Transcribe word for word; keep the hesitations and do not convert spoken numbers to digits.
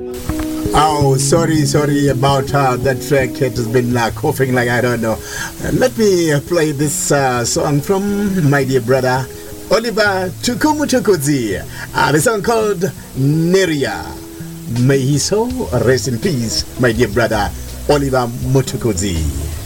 Oh, sorry, sorry about uh, that track. It has been uh, coughing like I don't know. Uh, let me uh, play this uh, song from my dear brother Oliver Tukumutukuzi. Uh, the song called Neria. May his soul rest in peace, my dear brother Oliver Mutukuzi.